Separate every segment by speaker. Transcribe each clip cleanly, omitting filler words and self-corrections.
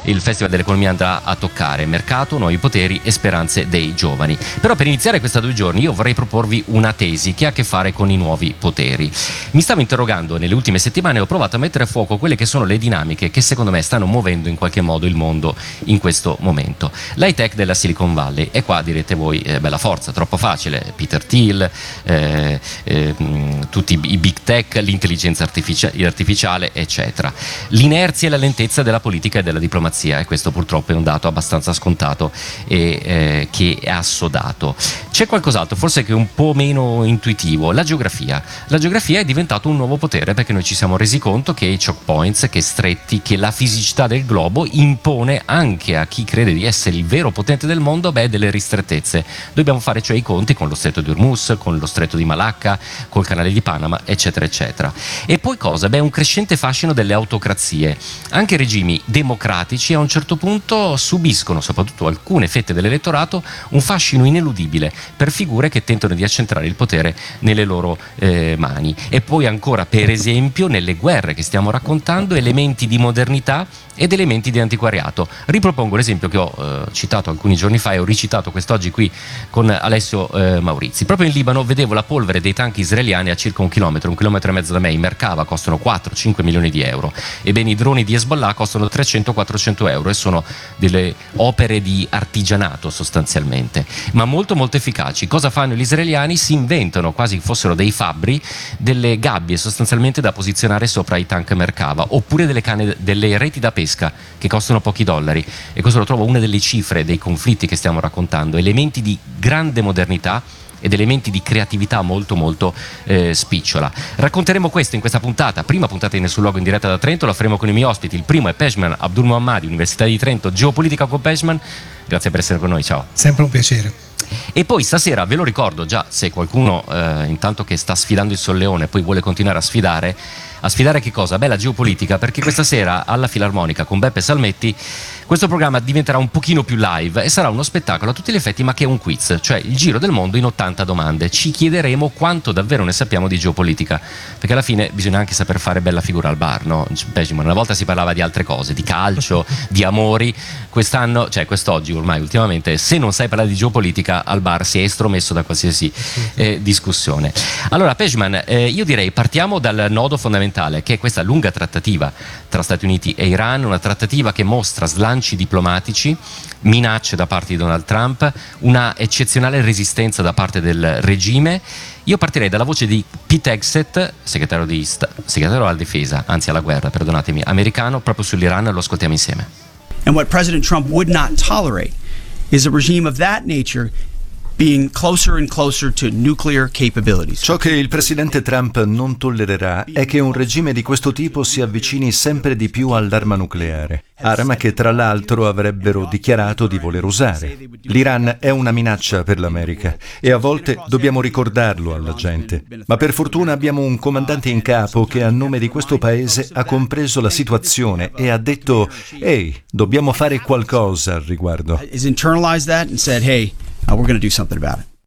Speaker 1: il Festival dell'Economia andrà a toccare: mercato, nuovi poteri e speranze dei giovani. Però per iniziare questa 2 giorni io vorrei proporvi una tesi che ha a che fare con i nuovi poteri. Mi stavo interrogando nelle ultime settimane e ho provato a mettere a fuoco quelle che sono le dinamiche che secondo me stanno muovendo in qualche modo il mondo in questo momento. L'high tech della Silicon Valley, e qua direte voi bella forza, troppo facile, Peter Thiel, tutti i big tech, l'intelligenza artificiale eccetera. L'inerzia e la lentezza della politica e della diplomazia, e questo purtroppo è un dato abbastanza scontato e che è assodato. C'è qualcos'altro forse che è un po' meno intuitivo: la geografia. La geografia è diventato un nuovo potere, perché noi ci siamo resi conto che i choke points, che stretti, che la fisicità del globo impone anche a chi crede di essere il vero potente del mondo delle ristrettezze. Dobbiamo fare cioè i conti con lo stretto di Hormuz, con lo stretto di Malacca, col canale di Panama eccetera eccetera. E poi cosa? Un crescente fascino delle autocrazie. Anche regimi democratici a un certo punto subiscono, soprattutto alcune fette dell'elettorato, un fascino ineludibile per figure che tentano di accentrare il potere nelle loro mani. E poi ancora, per esempio, nelle guerre che stiamo raccontando, elementi di modernità ed elementi di antiquariato. Ripropongo l'esempio che ho citato alcuni giorni fa e ho ricitato quest'oggi qui con Alessio Maurizi. Proprio in Libano vedevo la polvere dei tanchi israeliani a circa 1 chilometro e mezzo da me. In Merkava costano 4-5 milioni di euro. Ebbene, i droni di Hezbollah costano 300-400 euro e sono delle opere di artigianato sostanzialmente, ma molto molto efficaci. Cosa fanno gli israeliani? Si inventano, quasi fossero dei fabbri, delle gabbie sostanzialmente da posizionare sopra i tank Merkava, oppure delle reti da pesca che costano pochi dollari. E questo lo trovo una delle cifre dei conflitti che stiamo raccontando: elementi di grande modernità ed elementi di creatività molto molto spicciola. Racconteremo questo in questa puntata, prima puntata di Nessun Luogo in diretta da Trento. La faremo con i miei ospiti. Il primo è Pejman Abdul Mohammadi, Università di Trento, Geopolitica con Pejman. Grazie per essere con noi, ciao.
Speaker 2: Sempre un piacere.
Speaker 1: E poi stasera, ve lo ricordo già, se qualcuno intanto che sta sfidando il Solleone poi vuole continuare a sfidare che cosa? La geopolitica, perché questa sera alla Filarmonica con Beppe Salmetti questo programma diventerà un pochino più live e sarà uno spettacolo a tutti gli effetti, ma che è un quiz, cioè il giro del mondo in 80 domande. Ci chiederemo quanto davvero ne sappiamo di geopolitica, perché alla fine bisogna anche saper fare bella figura al bar, no? Una volta si parlava di altre cose, di calcio, di amori. Quest'oggi ormai ultimamente, se non sai parlare di geopolitica al bar si è estromesso da qualsiasi discussione. Allora Pejman, io direi partiamo dal nodo fondamentale, che è questa lunga trattativa tra Stati Uniti e Iran, una trattativa che mostra slanci diplomatici, minacce da parte di Donald Trump, una eccezionale resistenza da parte del regime. Io partirei dalla voce di Pete Hegseth, segretario alla difesa, anzi alla guerra, perdonatemi, americano, proprio sull'Iran. Lo ascoltiamo insieme.
Speaker 3: And what President Trump would not tolerate is a regime of that nature being closer and closer to nuclear capabilities.
Speaker 4: Ciò che il presidente Trump non tollererà è che un regime di questo tipo si avvicini sempre di più all'arma nucleare, arma che tra l'altro avrebbero dichiarato di voler usare. L'Iran è una minaccia per l'America e a volte dobbiamo ricordarlo alla gente. Ma per fortuna abbiamo un comandante in capo che a nome di questo paese ha compreso la situazione e ha detto: «Ehi, dobbiamo fare qualcosa al riguardo».
Speaker 3: He's internalized that and said, hey, we're going to do something about it.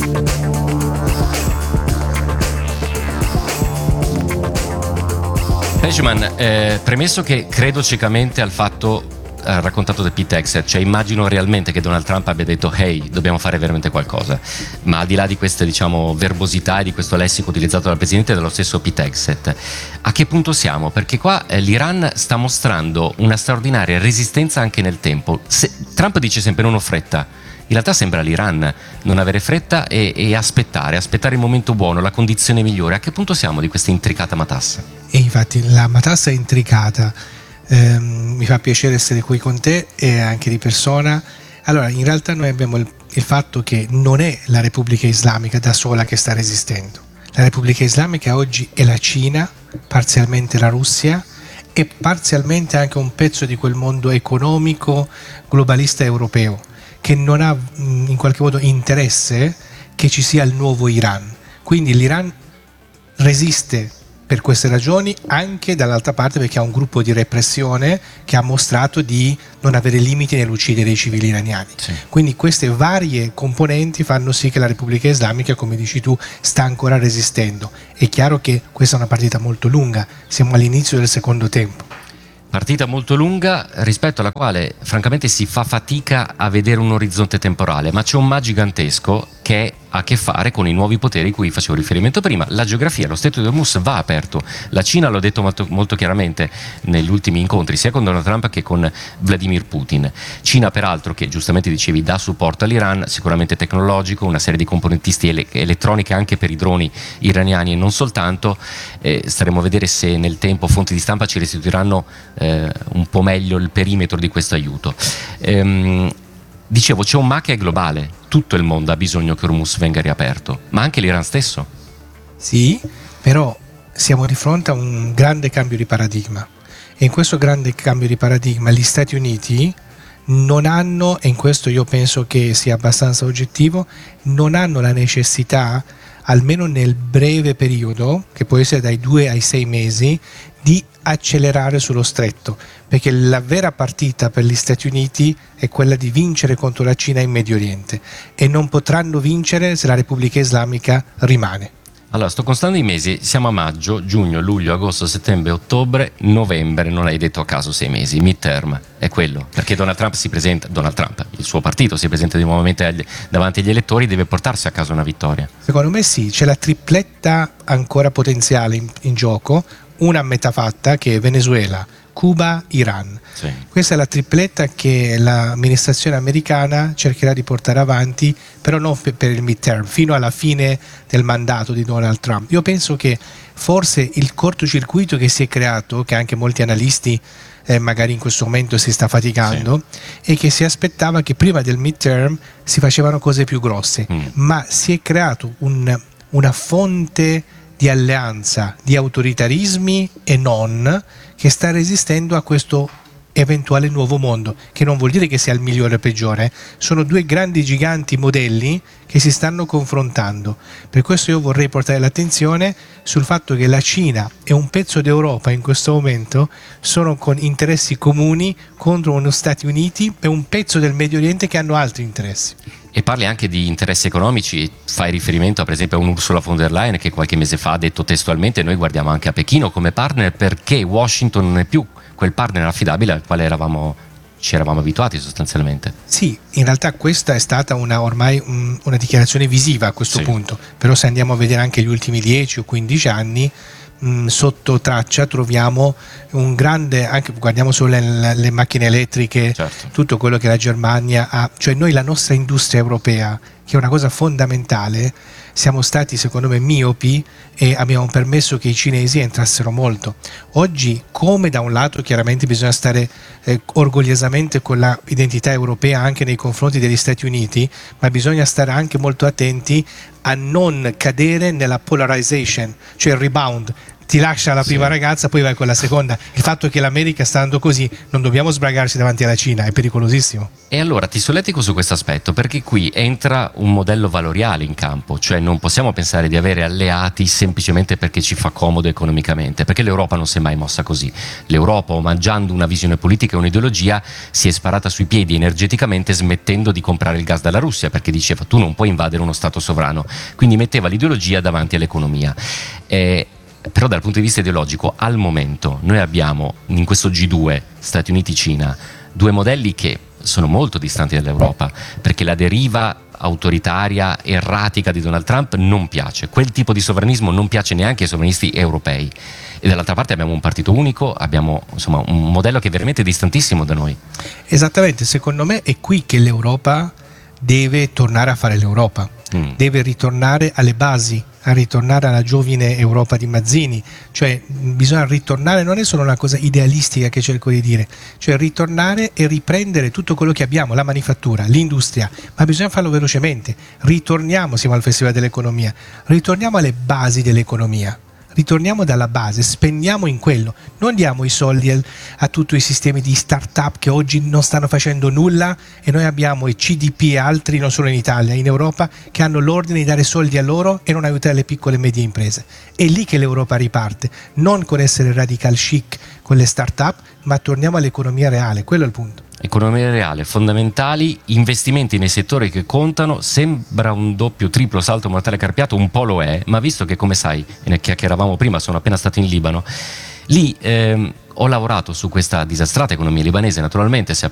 Speaker 1: Pejman, premesso che credo ciecamente al fatto raccontato da Pete Hegseth, cioè immagino realmente che Donald Trump abbia detto hey, dobbiamo fare veramente qualcosa, ma al di là di queste verbosità e di questo lessico utilizzato dal presidente e dallo stesso Pete Hegseth, a che punto siamo? Perché qua l'Iran sta mostrando una straordinaria resistenza anche nel tempo. Trump dice sempre non ho fretta. In realtà sembra l'Iran non avere fretta e aspettare il momento buono, la condizione migliore. A che punto siamo di questa intricata matassa?
Speaker 2: E infatti la matassa è intricata. Mi fa piacere essere qui con te e anche di persona. Allora, in realtà noi abbiamo il fatto che non è la Repubblica Islamica da sola che sta resistendo. La Repubblica Islamica oggi è la Cina, parzialmente la Russia e parzialmente anche un pezzo di quel mondo economico globalista europeo, che non ha in qualche modo interesse che ci sia il nuovo Iran. Quindi l'Iran resiste per queste ragioni, anche dall'altra parte perché ha un gruppo di repressione che ha mostrato di non avere limiti nell'uccidere i civili iraniani. Sì. Quindi queste varie componenti fanno sì che la Repubblica Islamica, come dici tu, sta ancora resistendo. È chiaro che questa è una partita molto lunga, siamo all'inizio del secondo tempo.
Speaker 1: Partita molto lunga rispetto alla quale francamente si fa fatica a vedere un orizzonte temporale, ma c'è un ma gigantesco che ha a che fare con i nuovi poteri cui facevo riferimento prima. La geografia, lo Stretto di Hormuz va aperto. La Cina l'ho detto molto, molto chiaramente negli ultimi incontri, sia con Donald Trump che con Vladimir Putin. Cina peraltro, che giustamente dicevi dà supporto all'Iran, sicuramente tecnologico, una serie di componentisti elettroniche anche per i droni iraniani e non soltanto. Staremo a vedere se nel tempo fonti di stampa ci restituiranno un po' meglio il perimetro di questo aiuto. Dicevo, c'è un ma che è globale, tutto il mondo ha bisogno che Hormuz venga riaperto, ma anche l'Iran stesso.
Speaker 2: Sì, però siamo di fronte a un grande cambio di paradigma, e in questo grande cambio di paradigma gli Stati Uniti non hanno, e in questo io penso che sia abbastanza oggettivo, non hanno la necessità, almeno nel breve periodo, che può essere dai 2 ai 6 mesi, di accelerare sullo stretto, perché la vera partita per gli Stati Uniti è quella di vincere contro la Cina in Medio Oriente, e non potranno vincere se la Repubblica Islamica rimane.
Speaker 1: Allora, sto constando i mesi, siamo a maggio, giugno, luglio, agosto, settembre, ottobre, novembre, non hai detto a caso 6 mesi, midterm, è quello, perché Donald Trump, il suo partito si presenta di nuovamente davanti agli elettori, deve portarsi a casa una vittoria.
Speaker 2: Secondo me sì, c'è la tripletta ancora potenziale in gioco, una a metà fatta, che è Venezuela, Cuba, Iran.
Speaker 1: Sì.
Speaker 2: Questa è la tripletta che l'amministrazione americana cercherà di portare avanti, però non per il midterm, fino alla fine del mandato di Donald Trump. Io penso che forse il cortocircuito che si è creato, che anche molti analisti magari in questo momento si sta faticando, sì, e che si aspettava che prima del midterm si facevano cose più grosse, ma si è creato una fonte di alleanza di autoritarismi e non, che sta resistendo a questo eventuale nuovo mondo, che non vuol dire che sia il migliore o il peggiore, sono due grandi giganti modelli che si stanno confrontando. Per questo io vorrei portare l'attenzione sul fatto che la Cina e un pezzo d'Europa in questo momento sono con interessi comuni contro uno Stati Uniti e un pezzo del Medio Oriente che hanno altri interessi.
Speaker 1: E parli anche di interessi economici, fai riferimento per esempio a un Ursula von der Leyen che qualche mese fa ha detto testualmente: noi guardiamo anche a Pechino come partner perché Washington non è più quel partner affidabile al quale ci eravamo abituati sostanzialmente.
Speaker 2: Sì, in realtà questa è stata ormai una dichiarazione visiva a questo punto, però se andiamo a vedere anche gli ultimi 10 o 15 anni, sotto traccia troviamo un grande, anche guardiamo solo le macchine elettriche, certo, tutto quello che la Germania ha, cioè noi, la nostra industria europea, che è una cosa fondamentale, siamo stati secondo me miopi e abbiamo permesso che i cinesi entrassero molto. Oggi, come da un lato chiaramente bisogna stare orgogliosamente con l'identità europea anche nei confronti degli Stati Uniti, ma bisogna stare anche molto attenti a non cadere nella polarization, cioè il rebound. Ti lascia la prima ragazza, poi vai con la seconda. Il fatto che l'America sta andando così, non dobbiamo sbragarci davanti alla Cina, è pericolosissimo.
Speaker 1: E allora ti solletico su questo aspetto, perché qui entra un modello valoriale in campo, cioè non possiamo pensare di avere alleati semplicemente perché ci fa comodo economicamente, perché l'Europa non si è mai mossa così. L'Europa, omaggiando una visione politica e un'ideologia, si è sparata sui piedi energeticamente, smettendo di comprare il gas dalla Russia, perché diceva tu non puoi invadere uno Stato sovrano, quindi metteva l'ideologia davanti all'economia. Però dal punto di vista ideologico, al momento noi abbiamo in questo G2 Stati Uniti-Cina due modelli che sono molto distanti dall'Europa, perché la deriva autoritaria, erratica di Donald Trump non piace, quel tipo di sovranismo non piace neanche ai sovranisti europei, e dall'altra parte abbiamo un partito unico, abbiamo insomma un modello che è veramente distantissimo da noi.
Speaker 2: Esattamente, secondo me è qui che l'Europa deve tornare a fare l'Europa, deve ritornare alle basi, a ritornare alla giovine Europa di Mazzini, cioè bisogna ritornare, non è solo una cosa idealistica che cerco di dire, cioè ritornare e riprendere tutto quello che abbiamo, la manifattura, l'industria, ma bisogna farlo velocemente. Ritorniamo, siamo al Festival dell'Economia, ritorniamo alle basi dell'economia. Ritorniamo dalla base, spendiamo in quello, non diamo i soldi a tutti i sistemi di start-up che oggi non stanno facendo nulla, e noi abbiamo i CDP e altri, non solo in Italia, in Europa, che hanno l'ordine di dare soldi a loro e non aiutare le piccole e medie imprese. È lì che l'Europa riparte, non con essere radical chic con le start-up, ma torniamo all'economia reale, quello è il punto.
Speaker 1: Economia reale, fondamentali, investimenti nei settori che contano. Sembra un doppio, triplo salto mortale carpiato, un po' lo è, ma visto che, come sai, ne chiacchieravamo prima, sono appena stato in Libano, lì ho lavorato su questa disastrata economia libanese, naturalmente